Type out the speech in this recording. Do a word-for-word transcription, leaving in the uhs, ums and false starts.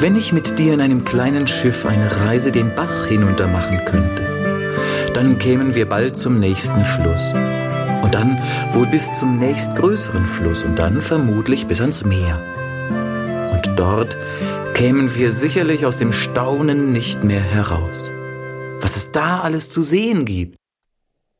wenn ich mit dir in einem kleinen Schiff eine Reise den Bach hinunter machen könnte, dann kämen wir bald zum nächsten Fluss. Und dann wohl bis zum nächstgrößeren Fluss und dann vermutlich bis ans Meer. Und dort kämen wir sicherlich aus dem Staunen nicht mehr heraus. Was es da alles zu sehen gibt.